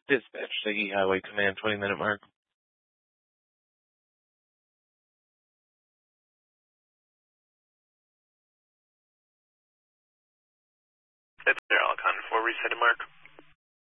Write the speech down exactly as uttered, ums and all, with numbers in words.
Dispatch to E Highway Command, twenty minute mark. That's there, Alcon four, reset mark.